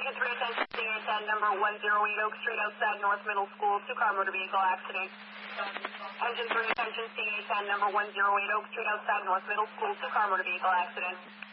Engine 3, attention, CA10, number 108 Oak Street, outside North Middle School, two-car motor vehicle accident. Engine 3, attention, CA10, number 108 Oak Street, outside North Middle School, two-car motor vehicle accident.